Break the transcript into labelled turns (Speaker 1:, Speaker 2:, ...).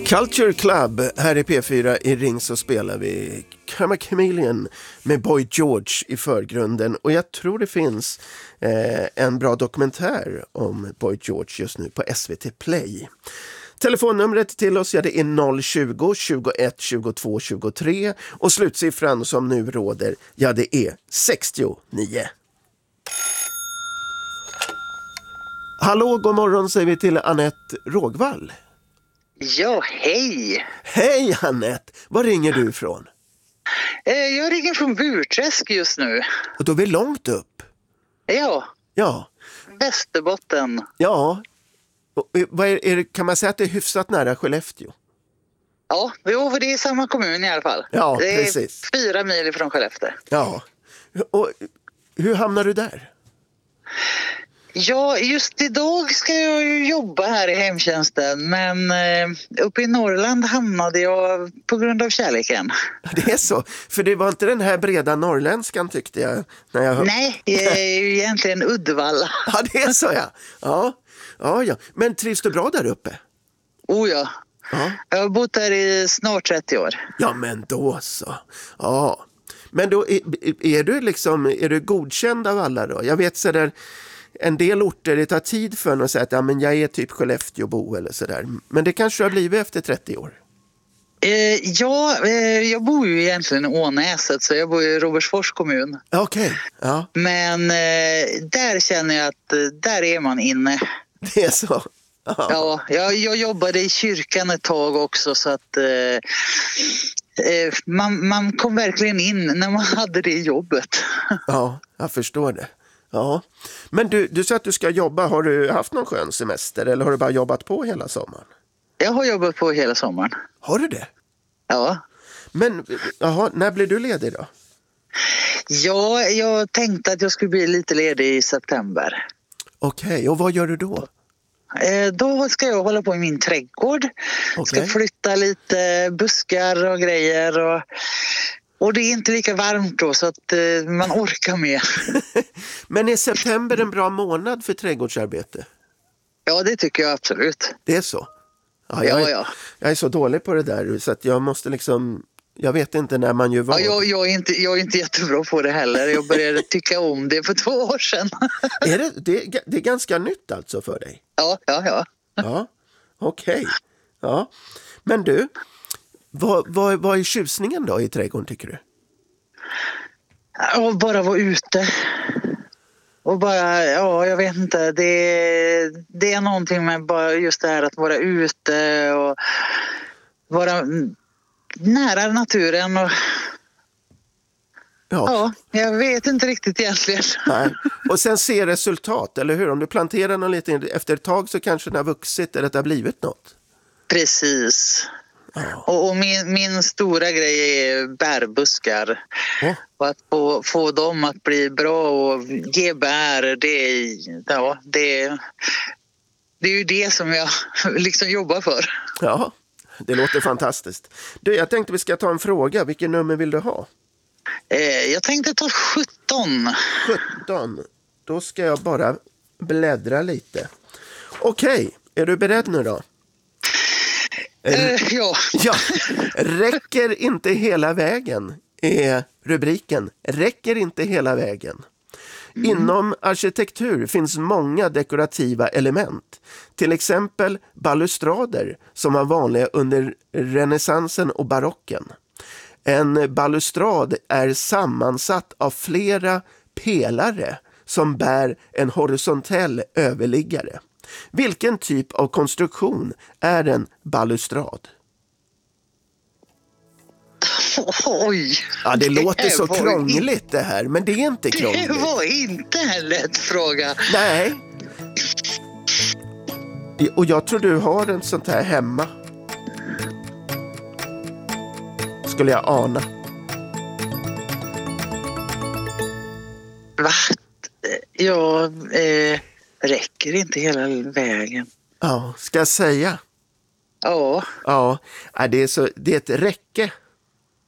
Speaker 1: Culture Club, här i P4 i Ring så spelar vi Karma Chameleon med Boy George i förgrunden. Och jag tror det finns en bra dokumentär om Boy George just nu på SVT Play. Telefonnumret till oss, ja, det är 020 21 22 23 och slutsiffran som nu råder, ja, det är 69. Hallå, god morgon säger vi till Annette Rågvall.
Speaker 2: Ja, hej!
Speaker 1: Hej Annette, var ringer du ifrån?
Speaker 2: Jag ringer från Burträsk just nu.
Speaker 1: Och då är vi långt upp.
Speaker 2: Ja, Västerbotten.
Speaker 1: Ja, vad är det, kan man säga att det är hyfsat nära Skellefteå?
Speaker 2: Ja, för det är samma kommun i alla fall.
Speaker 1: Ja,
Speaker 2: det är
Speaker 1: precis.
Speaker 2: 4 mil från Skellefteå.
Speaker 1: Ja, och hur hamnar du där?
Speaker 2: Ja, just idag ska jag ju jobba här i hemtjänsten, men uppe i Norrland hamnade jag på grund av kärleken.
Speaker 1: Det är så, för det var inte den här breda norrländskan tyckte jag. När jag
Speaker 2: Nej, jag är ju egentligen Uddevalla.
Speaker 1: Ja, det är så ja. Men trivs du bra där uppe?
Speaker 2: Oh ja.
Speaker 1: Ja.
Speaker 2: Jag har bott där i snart 30 år.
Speaker 1: Ja, men då så. Ja. Men då är du godkänd av alla då? Jag vet så där, en del orter, det tar tid för en att säga att ja, men jag är typ Skellefteåbo eller sådär. Men det kanske har blivit efter 30 år.
Speaker 2: Jag bor ju egentligen i Ånäset, så jag bor i Robertsfors kommun.
Speaker 1: Okej, ja.
Speaker 2: Men där känner jag att där är man inne.
Speaker 1: Det är så.
Speaker 2: Ja, jag jobbade i kyrkan ett tag också, så att man kom verkligen in när man hade det jobbet.
Speaker 1: Ja, jag förstår det. Ja. Men du sa att du ska jobba. Har du haft någon skön semester eller har du bara jobbat på hela sommaren?
Speaker 2: Jag har jobbat på hela sommaren.
Speaker 1: Har du det?
Speaker 2: Ja.
Speaker 1: Men när blir du ledig då?
Speaker 2: Ja, jag tänkte att jag skulle bli lite ledig i september.
Speaker 1: Okej, och vad gör du då?
Speaker 2: Då ska jag hålla på i min trädgård.
Speaker 1: Okay.
Speaker 2: Ska flytta lite buskar och grejer och det är inte lika varmt då så att man orkar med.
Speaker 1: Men är september en bra månad för trädgårdsarbete?
Speaker 2: Ja, det tycker jag absolut.
Speaker 1: Det är så? Ja,
Speaker 2: jag
Speaker 1: är så dålig på det där så att jag måste jag vet inte när man gör vad.
Speaker 2: Ja, jag är inte jättebra på det heller. Jag började tycka om det för 2 år sedan.
Speaker 1: Det är ganska nytt alltså för dig?
Speaker 2: Ja.
Speaker 1: Ja, okej. Ja. Men du, vad är tjusningen då i trädgården tycker du?
Speaker 2: Ja, bara vara ute. Och bara, jag vet inte. Det är någonting med bara just det här att vara ute och vara nära naturen och ja, jag vet inte riktigt egentligen.
Speaker 1: Nej. Och sen se resultat, eller hur? Om du planterar något lite efter ett tag så kanske det har vuxit eller det har blivit något.
Speaker 2: Precis. Ja. Och min stora grej är bärbuskar. Ja. Och att få dem att bli bra och ge bär, det är ju det som jag liksom jobbar för.
Speaker 1: Ja, det låter fantastiskt. Du, jag tänkte vi ska ta en fråga. Vilken nummer vill du ha?
Speaker 2: Jag tänkte ta 17.
Speaker 1: 17. Då ska jag bara bläddra lite. Okej, är du beredd nu då?
Speaker 2: Ja.
Speaker 1: Ja. Räcker inte hela vägen är rubriken. Räcker inte hela vägen. Inom arkitektur finns många dekorativa element. Till exempel balustrader som var vanliga under renässansen och barocken. En balustrad är sammansatt av flera pelare som bär en horisontell överliggare. Vilken typ av konstruktion är en balustrad?
Speaker 2: Oj!
Speaker 1: Ja, det låter så krångligt det här, men det är inte krångligt.
Speaker 2: Det var inte en lätt fråga.
Speaker 1: Nej. Och jag tror du har en sånt här hemma. Skulle jag ana.
Speaker 2: Va? Ja, räcker inte hela vägen.
Speaker 1: Ja, ska jag säga?
Speaker 2: Ja.
Speaker 1: Ja, det är ett räcke